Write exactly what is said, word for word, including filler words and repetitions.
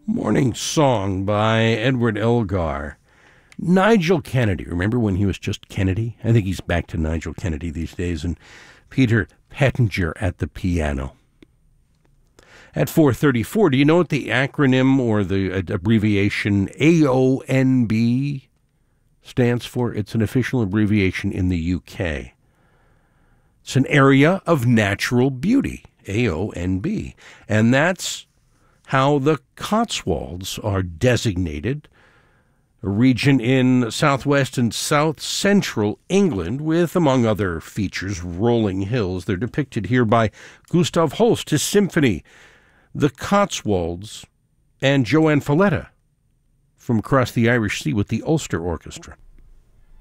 Morning Song by Edward Elgar. Nigel Kennedy. Remember when he was just Kennedy? I think he's back to Nigel Kennedy these days. And Peter Pettinger at the piano. At four thirty-four, do you know what the acronym or the abbreviation A O N B stands for? It's an official abbreviation in the U K. It's an area of natural beauty, A O N B. And that's how the Cotswolds are designated, a region in southwest and south central England with, among other features, rolling hills. They're depicted here by Gustav Holst, his symphony, The Cotswolds, and Joanne Falletta from across the Irish Sea with the Ulster Orchestra.